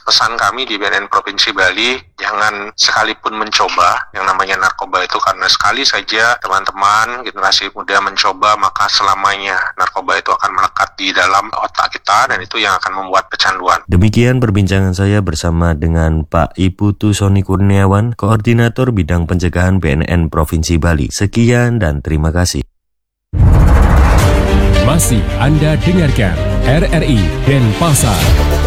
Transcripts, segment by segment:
Pesan kami di BNN Provinsi Bali, jangan sekalipun mencoba yang namanya narkoba itu, karena sekali saja teman-teman generasi muda mencoba, maka selamanya narkoba itu akan melekat di dalam otak kita dan itu yang akan membuat kecanduan. Demikian perbincangan saya bersama dengan Pak Iputu Sony Kurniawan, Koordinator Bidang Pencegahan BNN Provinsi Bali. Sekian dan terima kasih. Masih Anda dengarkan RRI Denpasar.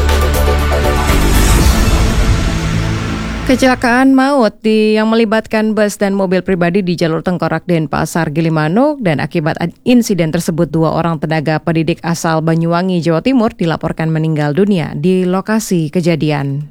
Kecelakaan maut yang melibatkan bus dan mobil pribadi di jalur Tengkorak Denpasar Gilimanuk, dan akibat insiden tersebut 2 orang tenaga pendidik asal Banyuwangi, Jawa Timur dilaporkan meninggal dunia di lokasi kejadian.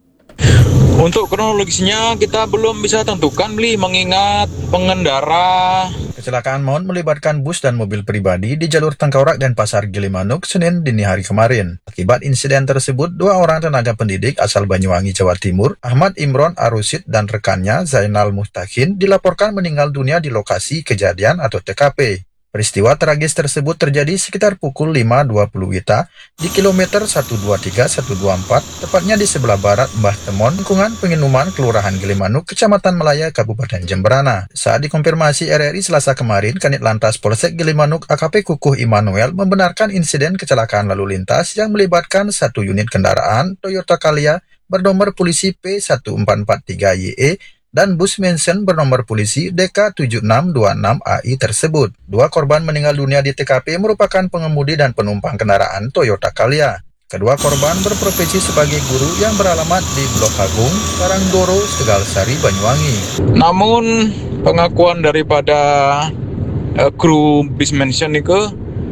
Untuk kronologisnya kita belum bisa tentukan, mengingat pengendara. Kecelakaan maut melibatkan bus dan mobil pribadi di jalur Tengkorak Denpasar Gilimanuk Senin dini hari kemarin. Akibat insiden tersebut, 2 orang tenaga pendidik asal Banyuwangi, Jawa Timur, Ahmad Imron Arusid dan rekannya Zainal Muhtakin dilaporkan meninggal dunia di lokasi kejadian atau TKP. Peristiwa tragis tersebut terjadi sekitar pukul 5.20 WITA di kilometer 123-124, tepatnya di sebelah barat Mbah Temon, lingkungan Penginuman, Kelurahan Gilimanuk, Kecamatan Melaya, Kabupaten Jemberana. Saat dikonfirmasi RRI Selasa kemarin, Kanit Lantas Polsek Gilimanuk AKP Kukuh Immanuel membenarkan insiden kecelakaan lalu lintas yang melibatkan 1 unit kendaraan Toyota Calya bernomor polisi P1443YE dan bus Mention bernomor polisi DK7626AI tersebut. 2 korban meninggal dunia di TKP merupakan pengemudi dan penumpang kendaraan Toyota Calya. Kedua korban berprofesi sebagai guru yang beralamat di Blok Agung, Karanggoro, Tegal Sari, Banyuwangi. Namun pengakuan daripada kru bis Mention itu,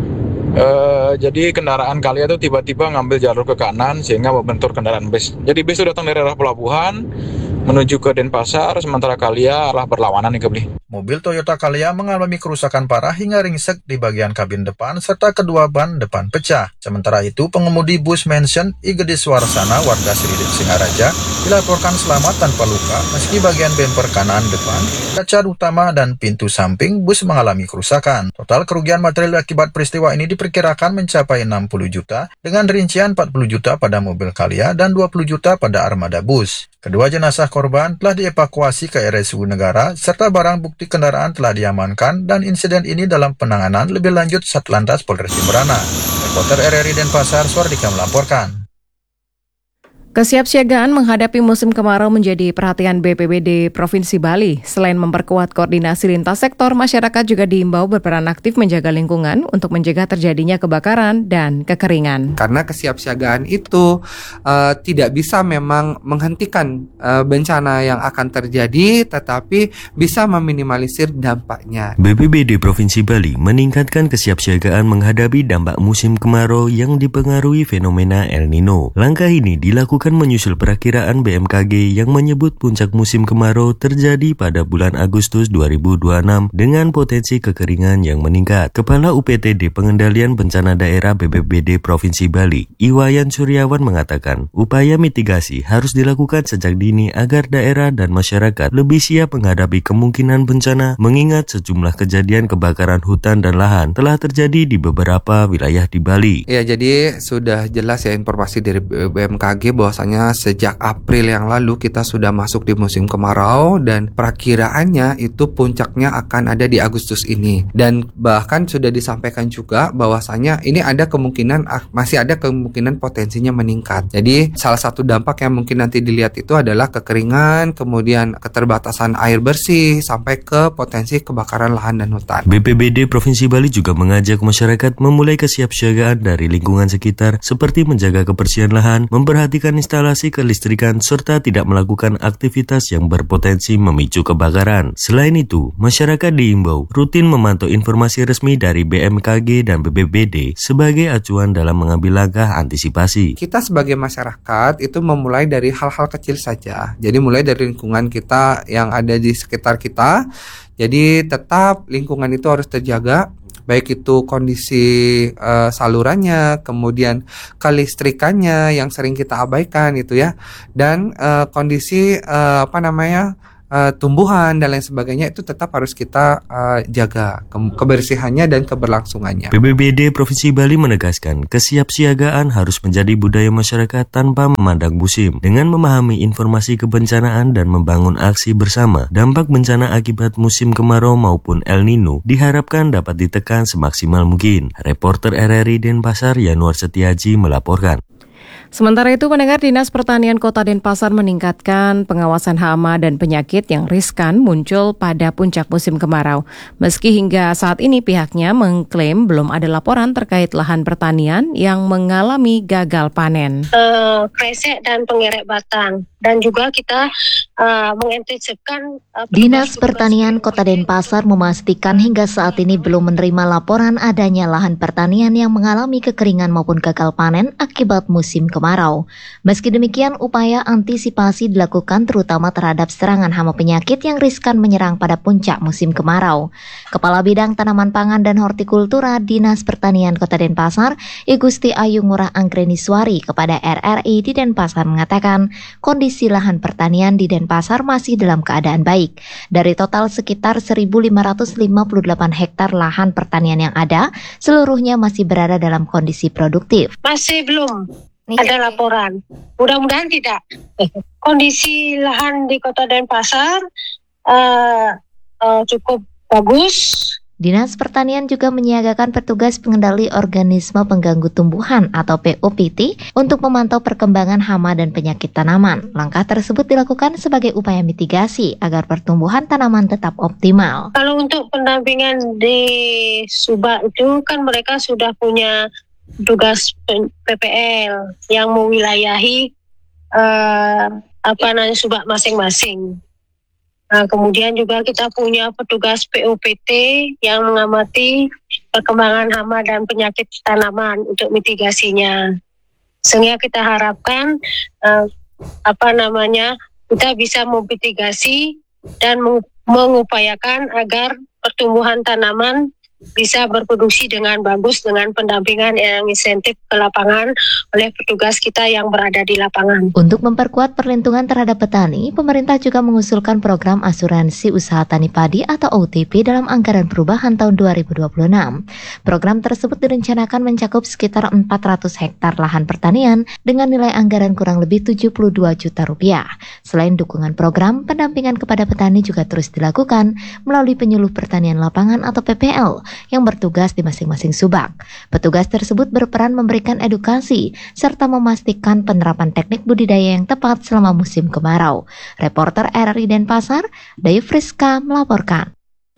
jadi kendaraan Calya itu tiba-tiba ngambil jalur ke kanan sehingga membentur kendaraan bis. Jadi bis itu datang dari arah pelabuhan menuju ke Denpasar, sementara Calya arah berlawanan nih kebeli. Mobil Toyota Calya mengalami kerusakan parah hingga ringsek di bagian kabin depan serta kedua ban depan pecah. Sementara itu, pengemudi bus Mention Igede Swarsana warga Srilit Singaraja dilaporkan selamat tanpa luka meski bagian bemper kanan depan, kaca utama dan pintu samping bus mengalami kerusakan. Total kerugian material akibat peristiwa ini diperkirakan mencapai 60 juta dengan rincian 40 juta pada mobil Calya dan 20 juta pada armada bus. Kedua jenazah korban telah dievakuasi ke RSU Negara serta barang bukti kendaraan telah diamankan dan insiden ini dalam penanganan lebih lanjut Satlantas Polres Jemberana. Reporter RRI Denpasar, Swardika melaporkan. Kesiapsiagaan menghadapi musim kemarau menjadi perhatian BPBD Provinsi Bali. Selain memperkuat koordinasi lintas sektor, masyarakat juga diimbau berperan aktif menjaga lingkungan untuk mencegah terjadinya kebakaran dan kekeringan. Karena kesiapsiagaan itu tidak bisa memang menghentikan bencana yang akan terjadi, tetapi bisa meminimalisir dampaknya. BPBD Provinsi Bali meningkatkan kesiapsiagaan menghadapi dampak musim kemarau yang dipengaruhi fenomena El Nino. Langkah ini dilakukan menyusul perakiraan BMKG yang menyebut puncak musim kemarau terjadi pada bulan Agustus 2026 dengan potensi kekeringan yang meningkat. Kepala UPTD Pengendalian Bencana Daerah BPBD Provinsi Bali, Iwayan Suryawan mengatakan, upaya mitigasi harus dilakukan sejak dini agar daerah dan masyarakat lebih siap menghadapi kemungkinan bencana, mengingat sejumlah kejadian kebakaran hutan dan lahan telah terjadi di beberapa wilayah di Bali. Ya, jadi sudah jelas ya informasi dari BMKG bahwasanya sejak April yang lalu kita sudah masuk di musim kemarau dan perakiraannya itu puncaknya akan ada di Agustus ini. Dan bahkan sudah disampaikan juga bahwasanya ini ada kemungkinan masih ada kemungkinan potensinya meningkat. Jadi salah satu dampak yang mungkin nanti dilihat itu adalah kekeringan, kemudian keterbatasan air bersih sampai ke potensi kebakaran lahan dan hutan. BPBD Provinsi Bali juga mengajak masyarakat memulai kesiapsiagaan dari lingkungan sekitar seperti menjaga kebersihan lahan, memperhatikan instalasi kelistrikan, serta tidak melakukan aktivitas yang berpotensi memicu kebakaran. Selain itu, masyarakat diimbau rutin memantau informasi resmi dari BMKG dan BPBD sebagai acuan dalam mengambil langkah antisipasi. Kita sebagai masyarakat itu memulai dari hal-hal kecil saja. Jadi mulai dari lingkungan kita yang ada di sekitar kita. Jadi tetap lingkungan itu harus terjaga, baik itu kondisi salurannya, kemudian kelistrikannya yang sering kita abaikan itu ya, dan kondisi tumbuhan dan lain sebagainya itu tetap harus kita jaga kebersihannya dan keberlangsungannya. BPBD Provinsi Bali menegaskan kesiapsiagaan harus menjadi budaya masyarakat tanpa memandang musim, dengan memahami informasi kebencanaan dan membangun aksi bersama. Dampak bencana akibat musim kemarau maupun El Nino diharapkan dapat ditekan semaksimal mungkin. Reporter RRI Denpasar Yanuar Setiaji melaporkan. Sementara itu, pendengar, Dinas Pertanian Kota Denpasar meningkatkan pengawasan hama dan penyakit yang riskan muncul pada puncak musim kemarau. Meski hingga saat ini pihaknya mengklaim belum ada laporan terkait lahan pertanian yang mengalami gagal panen. Kresek dan pengerek batang. Dan juga kita mengintensifkan Dinas Pertanian Kota Denpasar memastikan hingga saat ini belum menerima laporan adanya lahan pertanian yang mengalami kekeringan maupun gagal panen akibat musim kemarau. Meski demikian, upaya antisipasi dilakukan terutama terhadap serangan hama penyakit yang riskan menyerang pada puncak musim kemarau. Kepala Bidang Tanaman Pangan dan Hortikultura Dinas Pertanian Kota Denpasar, I Gusti Ayu Ngurah Anggraniswari kepada RRI di Denpasar mengatakan, kondisi lahan pertanian di Denpasar masih dalam keadaan baik. Dari total sekitar 1.558 hektar lahan pertanian yang ada, seluruhnya masih berada dalam kondisi produktif. Masih belum ada laporan. Mudah-mudahan tidak. Kondisi lahan di Kota Denpasar cukup bagus. Dinas Pertanian juga menyiagakan petugas pengendali organisme pengganggu tumbuhan atau POPT untuk memantau perkembangan hama dan penyakit tanaman. Langkah tersebut dilakukan sebagai upaya mitigasi agar pertumbuhan tanaman tetap optimal. Kalau untuk pendampingan di Subak itu kan mereka sudah punya tugas PPL yang mewilayahi Subak masing-masing. Nah, kemudian juga kita punya petugas POPT yang mengamati perkembangan hama dan penyakit tanaman untuk mitigasinya. Sehingga kita harapkan kita bisa memitigasi dan mengupayakan agar pertumbuhan tanaman bisa berproduksi dengan bagus dengan pendampingan yang insentif ke lapangan oleh petugas kita yang berada di lapangan. Untuk memperkuat perlindungan terhadap petani, pemerintah juga mengusulkan program asuransi usaha tani padi atau OTP dalam anggaran perubahan tahun 2026. Program tersebut direncanakan mencakup sekitar 400 hektar lahan pertanian dengan nilai anggaran kurang lebih 72 juta rupiah. Selain dukungan program, pendampingan kepada petani juga terus dilakukan melalui penyuluh pertanian lapangan atau PPL yang bertugas di masing-masing subak. Petugas tersebut berperan memberikan edukasi serta memastikan penerapan teknik budidaya yang tepat selama musim kemarau. Reporter RRI Denpasar, Dayu Friska melaporkan.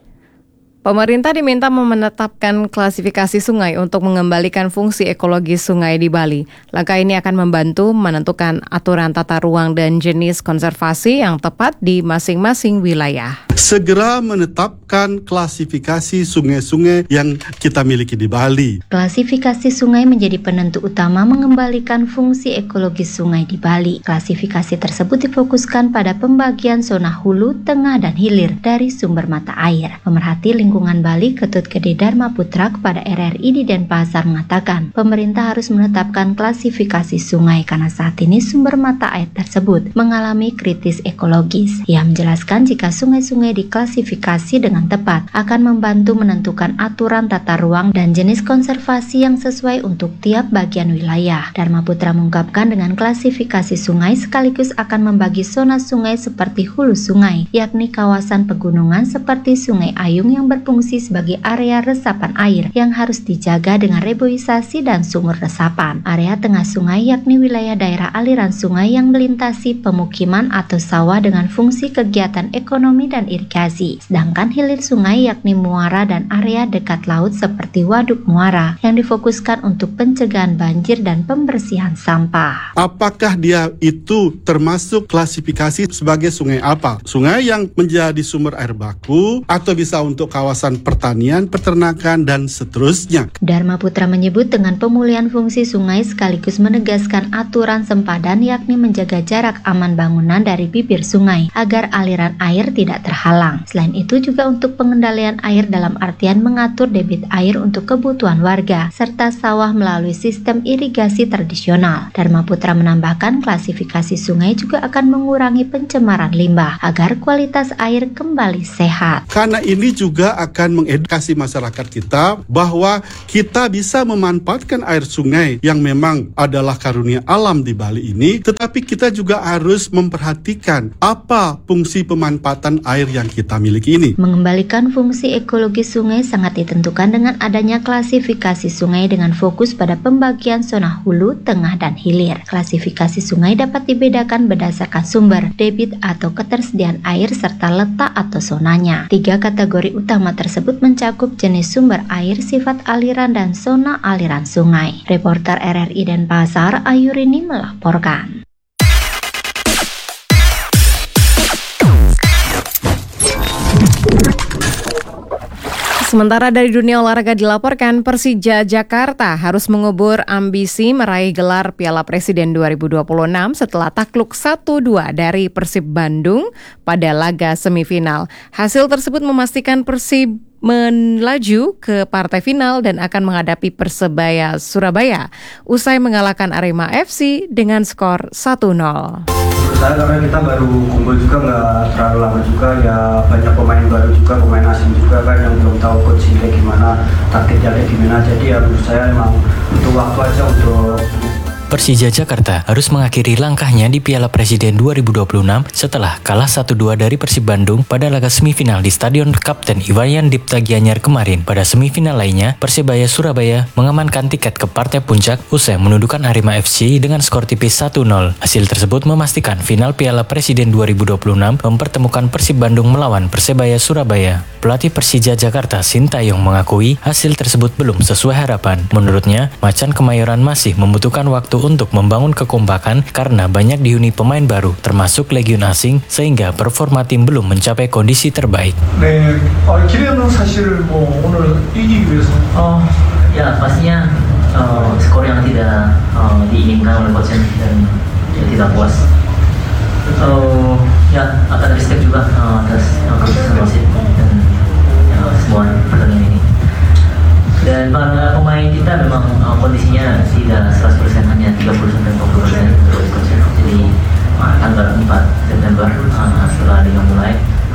Pemerintah diminta menetapkan klasifikasi sungai untuk mengembalikan fungsi ekologis sungai di Bali. Langkah ini akan membantu menentukan aturan tata ruang dan jenis konservasi yang tepat di masing-masing wilayah. Segera menetapkan klasifikasi sungai-sungai yang kita miliki di Bali. Klasifikasi sungai menjadi penentu utama mengembalikan fungsi ekologis sungai di Bali. Klasifikasi tersebut difokuskan pada pembagian zona hulu, tengah, dan hilir dari sumber mata air. Pemerhati lingkungan Bali Ketut Gede Dharma Putra kepada RRI di Denpasar mengatakan, pemerintah harus menetapkan klasifikasi sungai karena saat ini sumber mata air tersebut mengalami kritis ekologis. Ia menjelaskan jika sungai-sungai diklasifikasi dengan tepat akan membantu menentukan aturan tata ruang dan jenis konservasi yang sesuai untuk tiap bagian wilayah. Dharma Putra mengungkapkan dengan klasifikasi sungai sekaligus akan membagi zona sungai seperti hulu sungai, yakni kawasan pegunungan seperti Sungai Ayung yang berfungsi sebagai area resapan air yang harus dijaga dengan reboisasi dan sumur resapan. Area tengah sungai yakni wilayah daerah aliran sungai yang melintasi pemukiman atau sawah dengan fungsi kegiatan ekonomi dan irigasi. Sedangkan hilir sungai yakni muara dan area dekat laut seperti waduk muara yang difokuskan untuk pencegahan banjir dan pembersihan sampah. Apakah dia itu termasuk klasifikasi sebagai sungai apa? Sungai yang menjadi sumber air baku atau bisa untuk kawasan kawasan pertanian, peternakan, dan seterusnya. Dharma Putra menyebut dengan pemulihan fungsi sungai sekaligus menegaskan aturan sempadan, yakni menjaga jarak aman bangunan dari bibir sungai agar aliran air tidak terhalang. Selain itu juga untuk pengendalian air dalam artian mengatur debit air untuk kebutuhan warga serta sawah melalui sistem irigasi tradisional. Dharma Putra menambahkan klasifikasi sungai juga akan mengurangi pencemaran limbah agar kualitas air kembali sehat. Karena ini juga akan mengedukasi masyarakat kita bahwa kita bisa memanfaatkan air sungai yang memang adalah karunia alam di Bali ini, tetapi kita juga harus memperhatikan apa fungsi pemanfaatan air yang kita miliki ini. Mengembalikan fungsi ekologis sungai sangat ditentukan dengan adanya klasifikasi sungai dengan fokus pada pembagian zona hulu, tengah, dan hilir. Klasifikasi sungai dapat dibedakan berdasarkan sumber, debit atau ketersediaan air serta letak atau zonanya. 3 kategori utama tersebut mencakup jenis sumber air, sifat aliran, dan zona aliran sungai. Reporter RRI Denpasar, Ayurini melaporkan. Sementara dari dunia olahraga dilaporkan, Persija Jakarta harus mengubur ambisi meraih gelar Piala Presiden 2026 setelah takluk 1-2 dari Persib Bandung pada laga semifinal. Hasil tersebut memastikan Persib melaju ke partai final dan akan menghadapi Persebaya Surabaya usai mengalahkan Arema FC dengan skor 1-0. Saya karena kita baru kumpul juga nggak terlalu lama juga, ya banyak pemain baru juga, pemain asing juga kan yang belum tahu coach kayak gimana, taktiknya kayak gimana, jadi ya menurut saya emang butuh waktu aja untuk Persija Jakarta harus mengakhiri langkahnya di Piala Presiden 2026 setelah kalah 1-2 dari Persib Bandung pada laga semifinal di Stadion Kapten Iwayan Dipta Gianyar kemarin. Pada semifinal lainnya, Persebaya Surabaya mengamankan tiket ke partai puncak usai menundukkan Arema FC dengan skor tipis 1-0. Hasil tersebut memastikan final Piala Presiden 2026 mempertemukan Persib Bandung melawan Persebaya Surabaya. Pelatih Persija Jakarta Sintayong mengakui hasil tersebut belum sesuai harapan. Menurutnya, Macan Kemayoran masih membutuhkan waktu untuk membangun kekompakan karena banyak dihuni pemain baru, termasuk legion asing, sehingga performa tim belum mencapai kondisi terbaik. 기대는 사실 오늘 이기기 위해서 ya pastinya skor yang tidak diinginkan oleh coach dan tidak puas. Ya akan respect juga atas keputusan wasit dan semua pertandingan ini. Dan para pemain kita memang kondisinya tidak 100%, hanya 30% dan 20%. Jadi tanggal 4 September setelah liga mulai,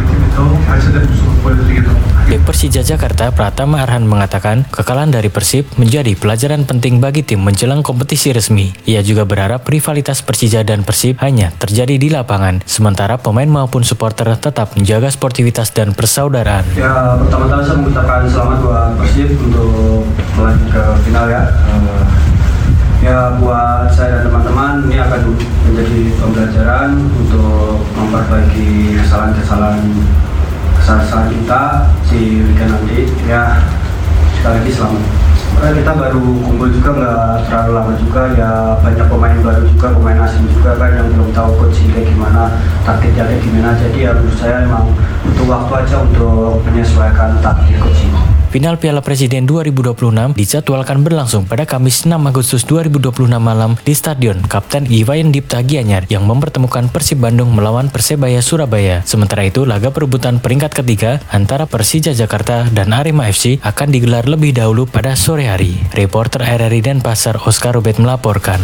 Bek Persija Jakarta Pratama Arhan mengatakan kekalahan dari Persib menjadi pelajaran penting bagi tim menjelang kompetisi resmi. Ia juga berharap rivalitas Persija dan Persib hanya terjadi di lapangan, sementara pemain maupun supporter tetap menjaga sportivitas dan persaudaraan. Ya pertama-tama saya mengucapkan selamat buat Persib untuk melaju ke final ya. Ya buat saya dan teman-teman ini akan menjadi pembelajaran untuk memperbaiki kesalahan kita di liga nanti. Ya sekali lagi selamat. Karena kita baru kumpul juga nggak terlalu lama juga, ya banyak pemain baru juga, pemain asing juga kan yang belum tahu coach kayak gimana, taktiknya kayak gimana. Jadi ya menurut saya emang butuh waktu aja untuk menyesuaikan taktik coach ini. Final Piala Presiden 2026 dijadwalkan berlangsung pada Kamis 6 Agustus 2026 malam di Stadion Kapten Iwayan Dipta Gianyar yang mempertemukan Persib Bandung melawan Persebaya Surabaya. Sementara itu, laga perebutan peringkat ketiga antara Persija Jakarta dan Arema FC akan digelar lebih dahulu pada sore hari. Reporter RRI Denpasar Oscar Rubet melaporkan.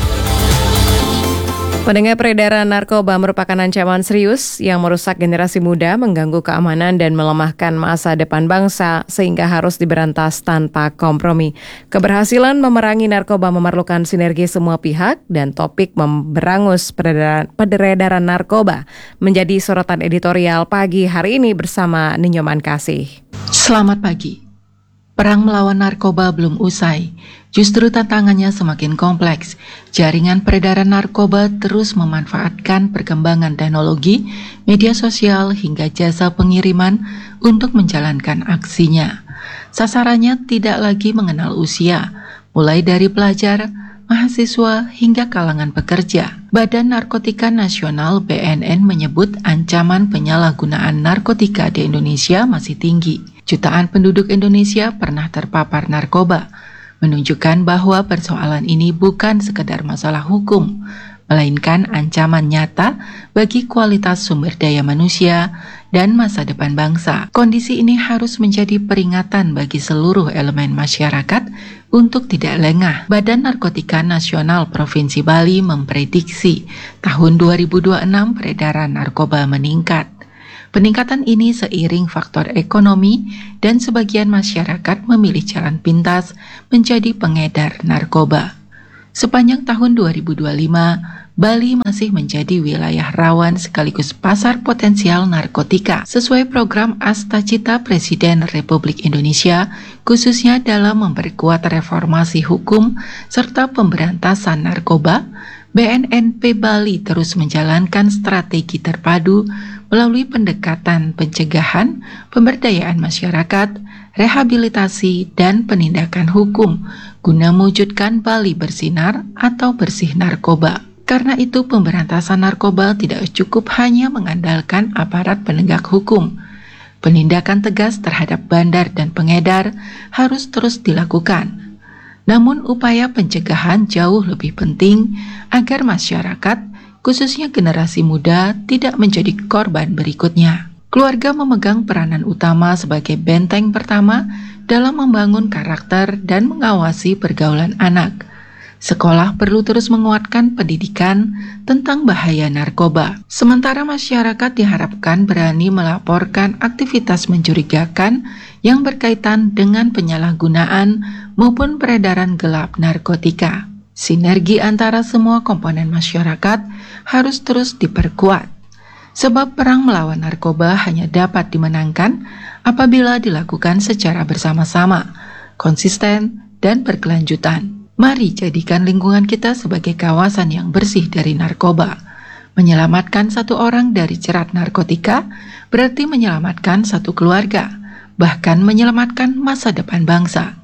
Pendengar, peredaran narkoba merupakan ancaman serius yang merusak generasi muda, mengganggu keamanan dan melemahkan masa depan bangsa sehingga harus diberantas tanpa kompromi. Keberhasilan memerangi narkoba memerlukan sinergi semua pihak dan topik memberangus peredaran narkoba menjadi sorotan editorial pagi hari ini bersama Ninyoman Kasih. Selamat pagi. Perang melawan narkoba belum usai, justru tantangannya semakin kompleks. Jaringan peredaran narkoba terus memanfaatkan perkembangan teknologi, media sosial hingga jasa pengiriman untuk menjalankan aksinya. Sasarannya tidak lagi mengenal usia, mulai dari pelajar, mahasiswa hingga kalangan pekerja. Badan Narkotika Nasional BNN menyebut ancaman penyalahgunaan narkotika di Indonesia masih tinggi. jutaan penduduk Indonesia pernah terpapar narkoba, menunjukkan bahwa persoalan ini bukan sekedar masalah hukum, melainkan ancaman nyata bagi kualitas sumber daya manusia dan masa depan bangsa. Kondisi ini harus menjadi peringatan bagi seluruh elemen masyarakat untuk tidak lengah. Badan Narkotika Nasional Provinsi Bali memprediksi tahun 2026 peredaran narkoba meningkat. Peningkatan ini seiring faktor ekonomi dan sebagian masyarakat memilih jalan pintas menjadi pengedar narkoba. Sepanjang tahun 2025, Bali masih menjadi wilayah rawan sekaligus pasar potensial narkotika sesuai program Astacita Presiden Republik Indonesia, khususnya dalam memperkuat reformasi hukum serta pemberantasan narkoba. BNNP Bali terus menjalankan strategi terpadu melalui pendekatan pencegahan, pemberdayaan masyarakat, rehabilitasi, dan penindakan hukum guna mewujudkan Bali bersinar atau bersih narkoba. Karena itu, pemberantasan narkoba tidak cukup hanya mengandalkan aparat penegak hukum. Penindakan tegas terhadap bandar dan pengedar harus terus dilakukan. Namun upaya pencegahan jauh lebih penting agar masyarakat, khususnya generasi muda, tidak menjadi korban berikutnya. Keluarga memegang peranan utama sebagai benteng pertama dalam membangun karakter dan mengawasi pergaulan anak. Sekolah perlu terus menguatkan pendidikan tentang bahaya narkoba. Sementara masyarakat diharapkan berani melaporkan aktivitas mencurigakan yang berkaitan dengan penyalahgunaan maupun peredaran gelap narkotika. Sinergi antara semua komponen masyarakat harus terus diperkuat. Sebab perang melawan narkoba hanya dapat dimenangkan apabila dilakukan secara bersama-sama, konsisten, dan berkelanjutan. Mari jadikan lingkungan kita sebagai kawasan yang bersih dari narkoba. Menyelamatkan satu orang dari jerat narkotika berarti menyelamatkan satu keluarga, bahkan menyelamatkan masa depan bangsa.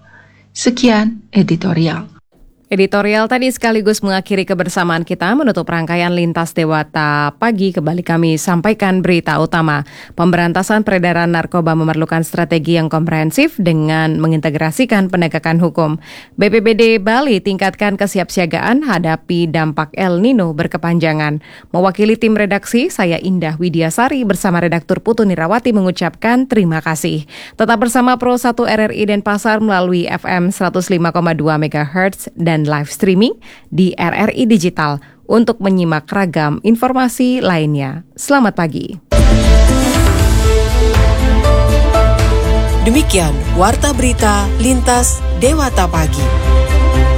Sekian editorial. Editorial tadi sekaligus mengakhiri kebersamaan kita menutup rangkaian Lintas Dewata Pagi. Kembali kami sampaikan berita utama. Pemberantasan peredaran narkoba memerlukan strategi yang komprehensif dengan mengintegrasikan penegakan hukum. BPBD Bali tingkatkan kesiapsiagaan hadapi dampak El Nino berkepanjangan. Mewakili tim redaksi, saya Indah Widiasari bersama redaktur Putu Nirawati mengucapkan terima kasih. Tetap bersama Pro 1 RRI Denpasar melalui FM 105,2 MHz dan live streaming di RRI Digital untuk menyimak ragam informasi lainnya. Selamat pagi. Demikian Warta Berita Lintas Dewata Pagi.